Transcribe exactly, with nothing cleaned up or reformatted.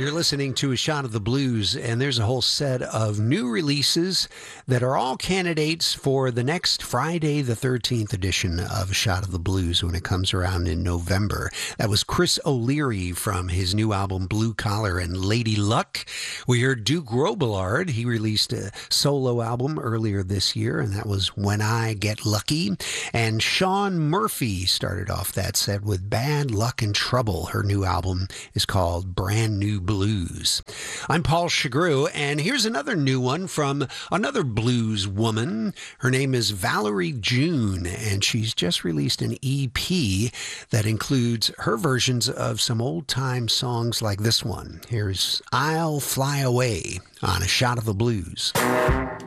You're listening to A Shot of the Blues, and there's a whole set of new releases that are all candidates for the next Friday the thirteenth edition of A Shot of the Blues when it comes around in November. That was Chris O'Leary from his new album Blue Collar and Lady Luck. We heard Duke Robillard. He released a solo album earlier this year, and that was When I Get Lucky. And Sean Murphy started off that set with Bad Luck and Trouble. Her new album is called Brand New Blues. I'm Paul Chagru, and here's another new one from another blues woman. Her name is Valerie June, and she's just released an E P that includes her versions of some old-time songs like this one. Here's I'll Fly Away on A Shot of the Blues.